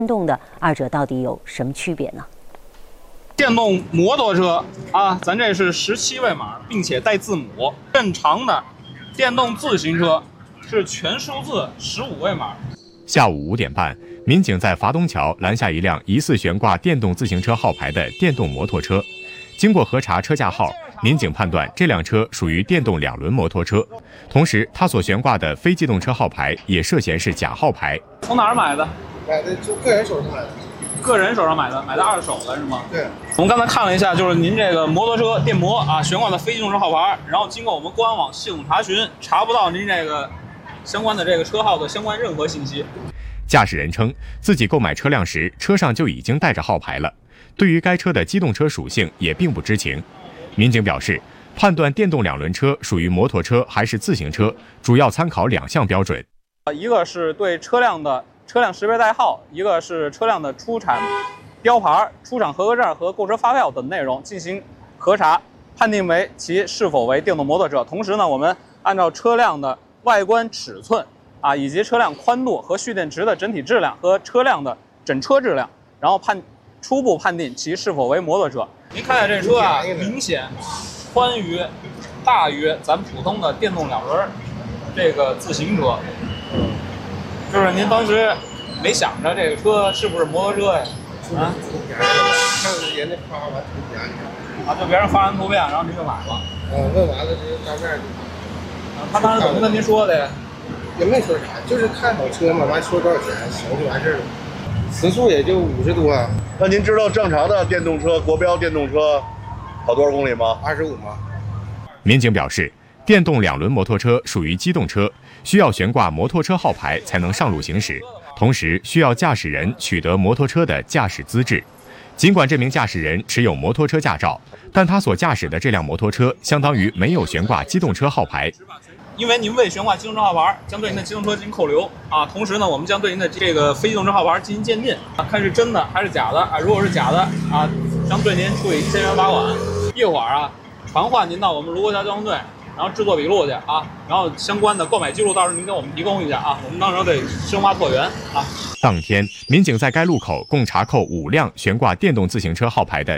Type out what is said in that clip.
电动的，二者到底有什么区别呢？ 电动摩托车啊，咱这是17位码，并且带字母。正常的电动自行车是全数字15位码。 下午5点半，民警在华东桥拦下一辆疑似悬挂电动自行车号牌的电动摩托车。经过核查车架号，民警判断这辆车属于电动2轮摩托车，同时它所悬挂的非机动车号牌也涉嫌是假号牌。 从哪儿买的？ 买的就个人手上买的。 个人手上买的，买的二手的是吗？ 对。 我们刚才看了一下，就是您这个摩托车电摩啊，悬挂的非机动车号牌，然后经过我们官网系统查询，查不到您这个相关的这个车号的相关任何信息。 驾驶人称自己购买车辆时车上就已经带着号牌了，对于该车的机动车属性也并不知情。民警表示，判断电动2轮车属于摩托车还是自行车，主要参考2项标准。 一个是对车辆识别代号，一个是车辆的出厂标牌、出厂合格证和购车发票等内容进行核查，判定为其是否为电动摩托车。同时呢，我们按照车辆的外观尺寸啊，以及车辆宽度和蓄电池的整体质量和车辆的整车质量，然后初步判定其是否为摩托车。您看下这车啊，明显宽于大于咱普通的电动2轮这个自行车。就是您当时没想着这个车是不是摩托车呀？啊？ 看人家发完图片啊，就别人发完图片，然后您就买了。 问完了这当面他当时怎么跟您说的呀？ 也没说啥，就是看好车嘛，完说多少钱，行就完事儿了。时速也就50多。 那您知道正常的电动车国标电动车跑多少公里吗 ？25吗？ 民警表示，电动2轮摩托车属于机动车，需要悬挂摩托车号牌才能上路行驶，同时需要驾驶人取得摩托车的驾驶资质。尽管这名驾驶人持有摩托车驾照，但他所驾驶的这辆摩托车相当于没有悬挂机动车号牌。 因为您未悬挂机动车号牌，将对您的机动车进行扣留啊。同时呢，我们将对您的这个非机动车号牌进行鉴定啊，看是真的还是假的啊。如果是假的啊，将对您处以1000元罚款。一会儿啊，传唤您到我们卢沟桥交通队，然后制作笔录去啊，然后相关的购买记录到时候您给我们提供一下啊，我们到时候得深挖拓源啊。 当天，民警在该路口共查扣5辆悬挂电动自行车号牌的